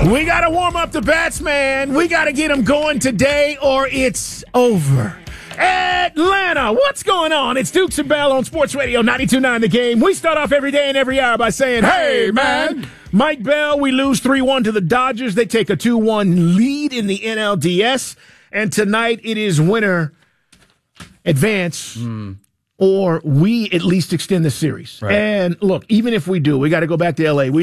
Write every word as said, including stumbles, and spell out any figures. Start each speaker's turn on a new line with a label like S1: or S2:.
S1: We got to warm up the bats, man. We got to get them going today or it's over. Atlanta, what's going on? It's Dukes and Bell on Sports Radio ninety-two point nine The Game. We start off every day and every hour by saying, hey, man. Mike Bell, we lose three one to the Dodgers. They take a two one lead in the N L D S. And tonight it is winner advance mm. or we at least extend the series. Right. And look, even if we do, we got to go back to L A. We